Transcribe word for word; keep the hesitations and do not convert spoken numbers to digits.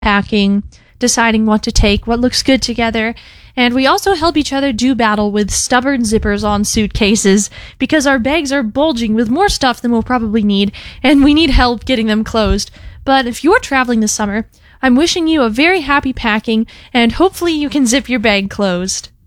packing, deciding what to take, what looks good together, and we also help each other do battle with stubborn zippers on suitcases because our bags are bulging with more stuff than we'll probably need, and we need help getting them closed. But if you're traveling this summer, I'm wishing you a very happy packing, and hopefully you can zip your bag closed.